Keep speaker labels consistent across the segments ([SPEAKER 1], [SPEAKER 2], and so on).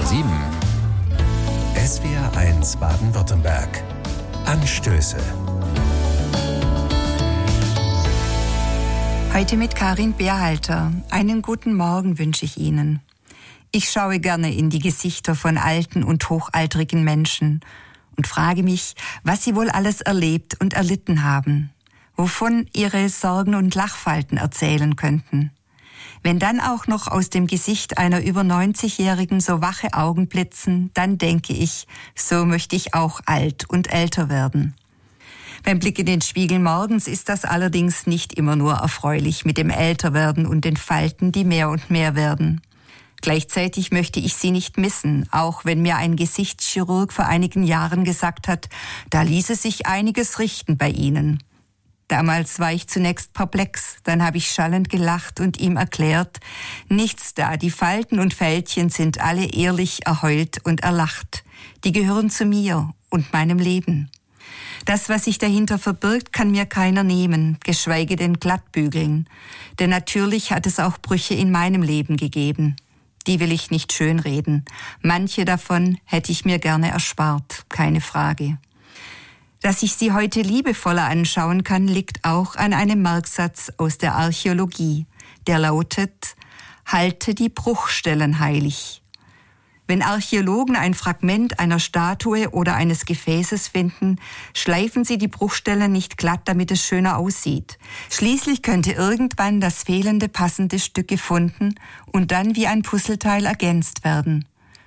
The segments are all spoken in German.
[SPEAKER 1] 7. SWR1 Baden-Württemberg. Anstöße.
[SPEAKER 2] Heute mit Karin Beerhalter. Einen guten Morgen wünsche ich Ihnen. Ich schaue gerne in die Gesichter von alten und hochaltrigen Menschen und frage mich, was sie wohl alles erlebt und erlitten haben, wovon ihre Sorgen und Lachfalten erzählen könnten. Wenn dann auch noch aus dem Gesicht einer über 90-Jährigen so wache Augen blitzen, dann denke ich, so möchte ich auch alt und älter werden. Beim Blick in den Spiegel morgens ist das allerdings nicht immer nur erfreulich mit dem Älterwerden und den Falten, die mehr und mehr werden. Gleichzeitig möchte ich sie nicht missen, auch wenn mir ein Gesichtschirurg vor einigen Jahren gesagt hat, da ließe sich einiges richten bei Ihnen. Damals war ich zunächst perplex, dann habe ich schallend gelacht und ihm erklärt, nichts da, die Falten und Fältchen sind alle ehrlich erheult und erlacht. Die gehören zu mir und meinem Leben. Das, was sich dahinter verbirgt, kann mir keiner nehmen, geschweige denn glattbügeln. Denn natürlich hat es auch Brüche in meinem Leben gegeben. Die will ich nicht schönreden. Manche davon hätte ich mir gerne erspart, keine Frage. Dass ich sie heute liebevoller anschauen kann, liegt auch an einem Merksatz aus der Archäologie, der lautet, halte die Bruchstellen heilig. Wenn Archäologen ein Fragment einer Statue oder eines Gefäßes finden, schleifen sie die Bruchstellen nicht glatt, damit es schöner aussieht. Schließlich könnte irgendwann das fehlende passende Stück gefunden und dann wie ein Puzzleteil ergänzt werden.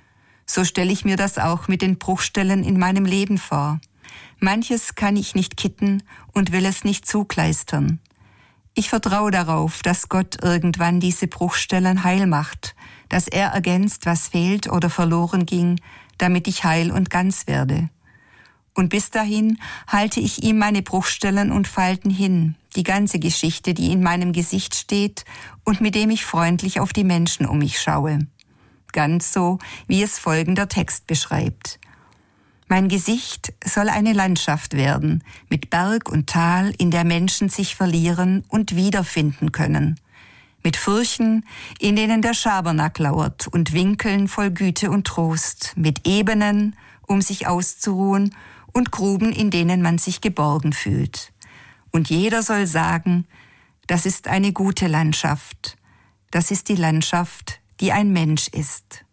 [SPEAKER 2] So stelle ich mir das auch mit den Bruchstellen in meinem Leben vor. Manches kann ich nicht kitten und will es nicht zukleistern. Ich vertraue darauf, dass Gott irgendwann diese Bruchstellen heil macht, dass er ergänzt, was fehlt oder verloren ging, damit ich heil und ganz werde. Und bis dahin halte ich ihm meine Bruchstellen und Falten hin, die ganze Geschichte, die in meinem Gesicht steht und mit dem ich freundlich auf die Menschen um mich schaue. Ganz so, wie es folgender Text beschreibt. Mein Gesicht soll eine Landschaft werden, mit Berg und Tal, in der Menschen sich verlieren und wiederfinden können. Mit Furchen, in denen der Schabernack lauert und Winkeln voll Güte und Trost, mit Ebenen, um sich auszuruhen und Gruben, in denen man sich geborgen fühlt. Und jeder soll sagen, das ist eine gute Landschaft. Das ist die Landschaft, die ein Mensch ist.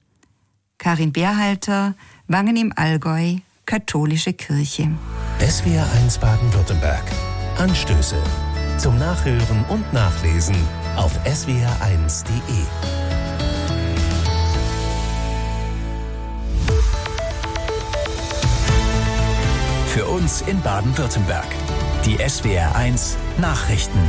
[SPEAKER 2] Karin Beerhalter, Wangen im Allgäu, Katholische Kirche.
[SPEAKER 1] SWR1 Baden-Württemberg. Anstöße. Zum Nachhören und Nachlesen auf swr1.de. Für uns in Baden-Württemberg. Die SWR1 Nachrichten.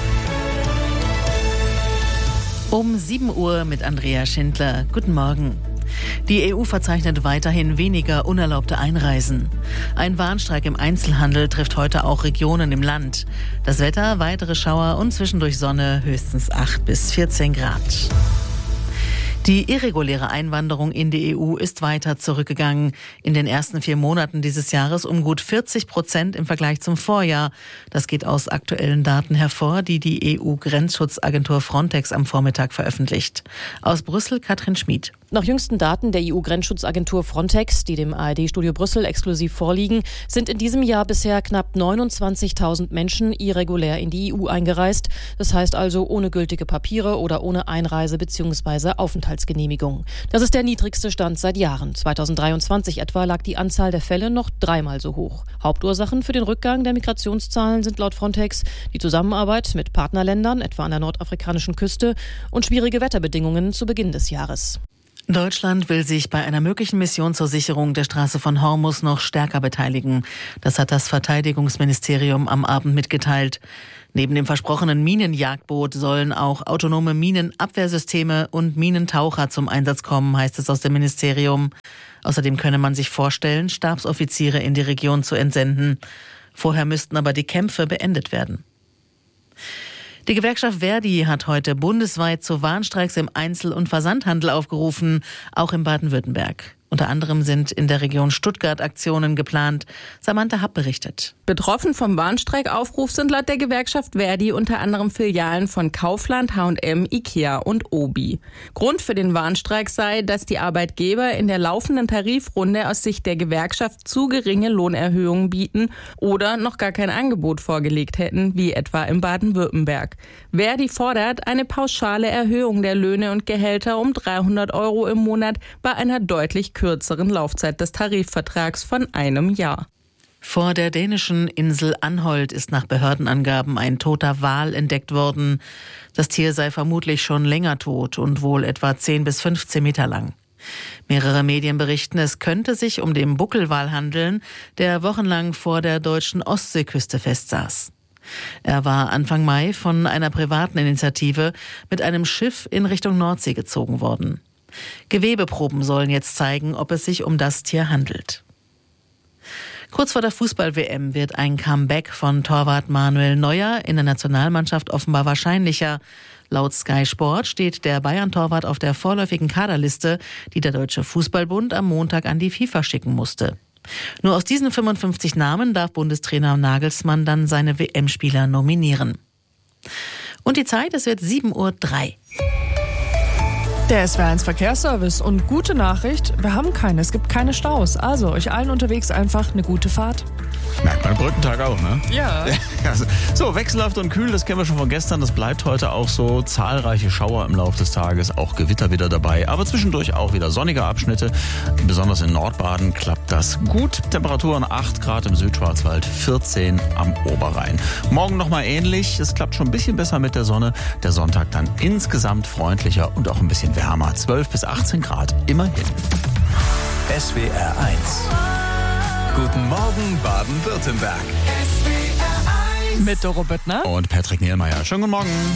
[SPEAKER 3] Um 7 Uhr mit Andrea Schindler. Guten Morgen. Die EU verzeichnet weiterhin weniger unerlaubte Einreisen. Ein Warnstreik im Einzelhandel trifft heute auch Regionen im Land. Das Wetter, weitere Schauer und zwischendurch Sonne, höchstens 8 bis 14 Grad. Die irreguläre Einwanderung in die EU ist weiter zurückgegangen. In den ersten 4 Monaten dieses Jahres um gut 40% im Vergleich zum Vorjahr. Das geht aus aktuellen Daten hervor, die die EU-Grenzschutzagentur Frontex am Vormittag veröffentlicht. Aus Brüssel Katrin Schmid.
[SPEAKER 4] Nach jüngsten Daten der EU-Grenzschutzagentur Frontex, die dem ARD-Studio Brüssel exklusiv vorliegen, sind in diesem Jahr bisher knapp 29.000 Menschen irregulär in die EU eingereist. Das heißt also ohne gültige Papiere oder ohne Einreise- bzw. Aufenthaltsgenehmigung. Das ist der niedrigste Stand seit Jahren. 2023 etwa lag die Anzahl der Fälle noch 3-mal so hoch. Hauptursachen für den Rückgang der Migrationszahlen sind laut Frontex die Zusammenarbeit mit Partnerländern, etwa an der nordafrikanischen Küste, und schwierige Wetterbedingungen zu Beginn des Jahres.
[SPEAKER 3] Deutschland will sich bei einer möglichen Mission zur Sicherung der Straße von Hormuz noch stärker beteiligen. Das hat das Verteidigungsministerium am Abend mitgeteilt. Neben dem versprochenen Minenjagdboot sollen auch autonome Minenabwehrsysteme und Minentaucher zum Einsatz kommen, heißt es aus dem Ministerium. Außerdem könne man sich vorstellen, Stabsoffiziere in die Region zu entsenden. Vorher müssten aber die Kämpfe beendet werden. Die Gewerkschaft Verdi hat heute bundesweit zu Warnstreiks im Einzel- und Versandhandel aufgerufen, auch in Baden-Württemberg. Unter anderem sind in der Region Stuttgart Aktionen geplant. Samantha Happ berichtet.
[SPEAKER 5] Betroffen vom Warnstreikaufruf sind laut der Gewerkschaft Verdi unter anderem Filialen von Kaufland, H&M, Ikea und Obi. Grund für den Warnstreik sei, dass die Arbeitgeber in der laufenden Tarifrunde aus Sicht der Gewerkschaft zu geringe Lohnerhöhungen bieten oder noch gar kein Angebot vorgelegt hätten, wie etwa in Baden-Württemberg. Verdi fordert eine pauschale Erhöhung der Löhne und Gehälter um 300 € im Monat bei einer deutlich kürzeren Laufzeit des Tarifvertrags von einem Jahr.
[SPEAKER 3] Vor der dänischen Insel Anholt ist nach Behördenangaben ein toter Wal entdeckt worden. Das Tier sei vermutlich schon länger tot und wohl etwa 10 bis 15 Meter lang. Mehrere Medien berichten, es könnte sich um den Buckelwal handeln, der wochenlang vor der deutschen Ostseeküste festsaß. Er war Anfang Mai von einer privaten Initiative mit einem Schiff in Richtung Nordsee gezogen worden. Gewebeproben sollen jetzt zeigen, ob es sich um das Tier handelt. Kurz vor der Fußball-WM wird ein Comeback von Torwart Manuel Neuer in der Nationalmannschaft offenbar wahrscheinlicher. Laut Sky Sport steht der Bayern-Torwart auf der vorläufigen Kaderliste, die der Deutsche Fußballbund am Montag an die FIFA schicken musste. Nur aus diesen 55 Namen darf Bundestrainer Nagelsmann dann seine WM-Spieler nominieren. Und die Zeit, es wird 7:03 Uhr.
[SPEAKER 6] Der SWR1 Verkehrsservice und gute Nachricht, wir haben keine, es gibt keine Staus. Also euch allen unterwegs einfach eine gute Fahrt.
[SPEAKER 7] Merkt man am Brückentag auch, ne?
[SPEAKER 6] Ja.
[SPEAKER 7] So, wechselhaft und kühl, das kennen wir schon von gestern. Das bleibt heute auch so. Zahlreiche Schauer im Laufe des Tages, auch Gewitter wieder dabei. Aber zwischendurch auch wieder sonnige Abschnitte. Besonders in Nordbaden klappt das gut. Temperaturen 8 Grad im Südschwarzwald, 14 am Oberrhein. Morgen nochmal ähnlich. Es klappt schon ein bisschen besser mit der Sonne. Der Sonntag dann insgesamt freundlicher und auch ein bisschen wärmer. 12 bis 18 Grad, immerhin.
[SPEAKER 1] SWR 1. Guten Morgen, Baden-Württemberg.
[SPEAKER 6] Mit Doro Böttner
[SPEAKER 7] Und Patrick Nielmeier. Schönen guten Morgen.